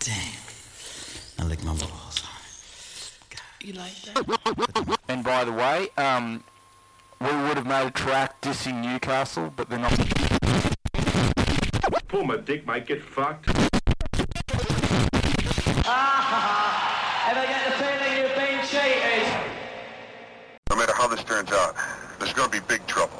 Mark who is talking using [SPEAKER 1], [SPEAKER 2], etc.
[SPEAKER 1] Damn. I lick my balls.
[SPEAKER 2] You like that?
[SPEAKER 3] And by the way, we would have made a track dissing Newcastle, but they're not.
[SPEAKER 4] Pull my dick, mate, get fucked.
[SPEAKER 5] Ever get the feeling you've been cheated?
[SPEAKER 6] No matter how this turns out, there's going to be big trouble.